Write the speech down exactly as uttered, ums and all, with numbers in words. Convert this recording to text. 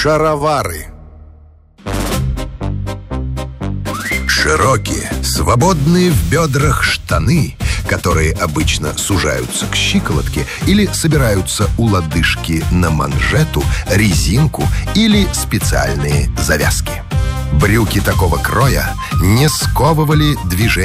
Шаровары. Широкие, свободные в бедрах штаны, которые обычно сужаются к щиколотке или собираются у лодыжки на манжету, резинку или специальные завязки. Брюки такого кроя не сковывали движение